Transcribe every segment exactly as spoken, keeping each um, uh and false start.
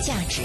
价值。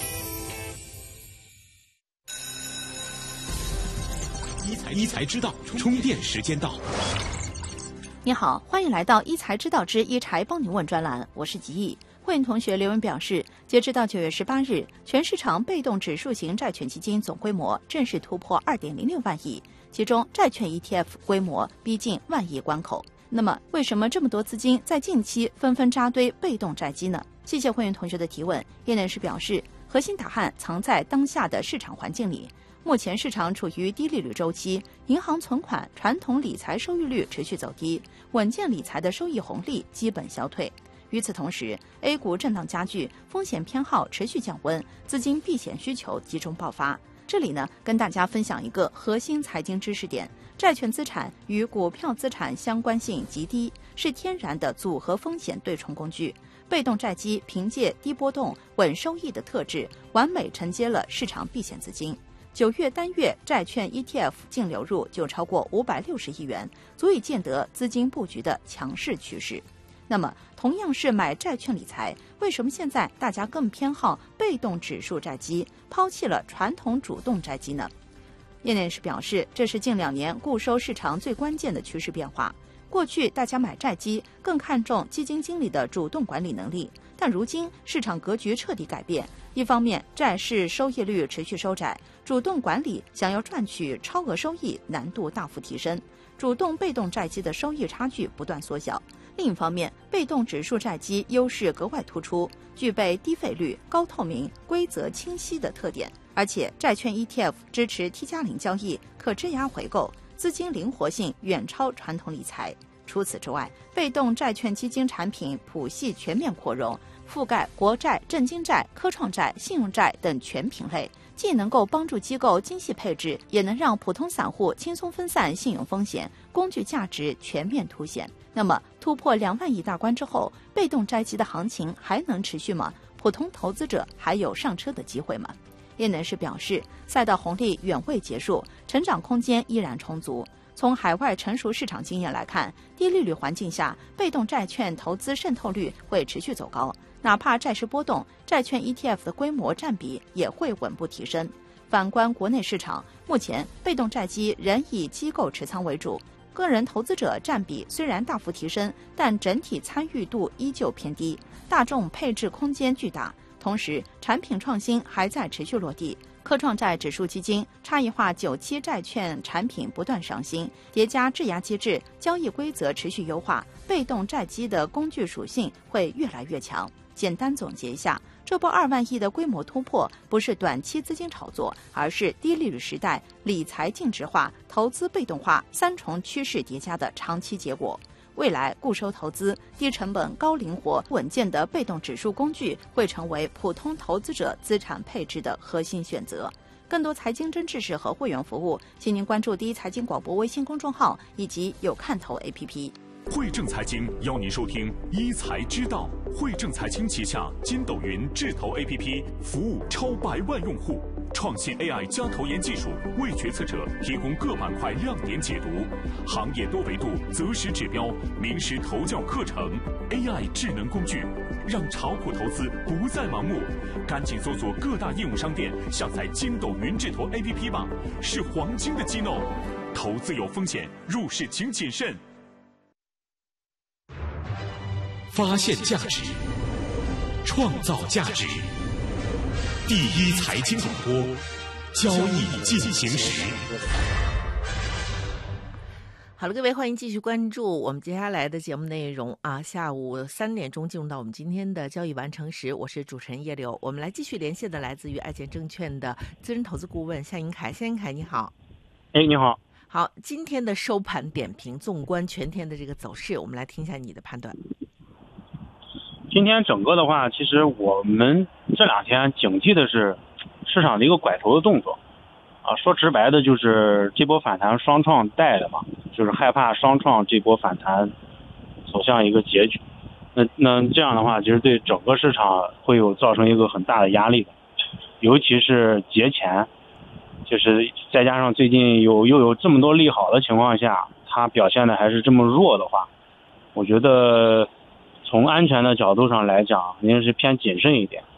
一财一财知道，充电时间到。 你好，欢迎来到一财知道之一财帮你问专栏，我是吉毅。会员同学刘文表示，截止到九月十八日，全市场被动指数型债券基金总规模正式突破二点零六万亿，其中债券 E T F 规模逼近万亿关口。那么，为什么这么多资金在近期纷纷扎堆被动债基呢？谢谢会员同学的提问。业内人士表示，核心答案藏在当下的市场环境里。目前市场处于低利率周期，银行存款、传统理财收益率持续走低，稳健理财的收益红利基本消退。与此同时 ，A 股震荡加剧，风险偏好持续降温，资金避险需求集中爆发。这里呢，跟大家分享一个核心财经知识点：债券资产与股票资产相关性极低，是天然的组合风险对冲工具。被动债基凭借低波动、稳收益的特质，完美承接了市场避险资金。九月单月债券 E T F 净流入就超过五百六十亿元，足以见得资金布局的强势趋势。那么，同样是买债券理财，为什么现在大家更偏好被动指数债基，抛弃了传统主动债基呢？业内人士表示，这是近两年固收市场最关键的趋势变化。过去大家买债基更看重基金经理的主动管理能力，但如今市场格局彻底改变。一方面，债市收益率持续收窄，主动管理想要赚取超额收益难度大幅提升，主动被动债基的收益差距不断缩小。另一方面，被动指数债基优势格外突出，具备低费率、高透明、规则清晰的特点，而且债券 E T F 支持 T 加零交易，可质押回购，资金灵活性远超传统理财。除此之外，被动债券基金产品谱系全面扩容，覆盖国债、证金债、科创债、信用债等全品类，既能够帮助机构精细配置，也能让普通散户轻松分散信用风险，工具价值全面凸显。那么，突破两万亿大关之后，被动债基的行情还能持续吗？普通投资者还有上车的机会吗？业内人士表示，赛道红利远未结束，成长空间依然充足。从海外成熟市场经验来看，低利率环境下，被动债券投资渗透率会持续走高，哪怕债市波动，债券 E T F 的规模占比也会稳步提升。反观国内市场，目前被动债基仍以机构持仓为主，个人投资者占比虽然大幅提升，但整体参与度依旧偏低，大众配置空间巨大。同时，产品创新还在持续落地。科创债指数基金、差异化九期债券产品不断上新，叠加质押机制，交易规则持续优化，被动债基的工具属性会越来越强。简单总结一下，这波二万亿的规模突破，不是短期资金炒作，而是低利率时代理财净值化、投资被动化三重趋势叠加的长期结果。未来固收投资、低成本、高灵活、稳健的被动指数工具会成为普通投资者资产配置的核心选择。更多财经真知识和会员服务，请您关注第一财经广播微信公众号以及有看头 A P P。 汇正财经邀您收听一财知道。汇正财经旗下筋斗云智投 A P P 服务超百万用户，创新 A I 加投研技术，为决策者提供各板块亮点解读，行业多维度择时指标，名师投教课程 ，A I 智能工具，让炒股投资不再盲目。赶紧搜索各大应用商店，下载筋斗云智投 A P P 吧，是黄金的机弄。投资有风险，入市请谨慎。发现价值，创造价值。第一财经广播，交易进行时。 好了，各位，欢迎继续关注我们接下来的节目内容啊！下午三点钟进入到我们今天的交易完成时，我是主持人叶柳。我们来继续连线的来自于爱建证券的资深投资顾问夏英凯，夏英凯你好。 哎，你好。 好，今天的收盘点评，纵观全天的这个走势，我们来听一下你的判断。 今天整个的话，其实我们这两天警惕的是市场的一个拐头的动作啊，说直白的就是这波反弹双创带的嘛，就是害怕双创这波反弹走向一个结局。那那这样的话，其实对整个市场会有造成一个很大的压力的，尤其是节前，就是再加上最近有又有这么多利好的情况下，它表现的还是这么弱的话，我觉得从安全的角度上来讲，肯定是偏谨慎一点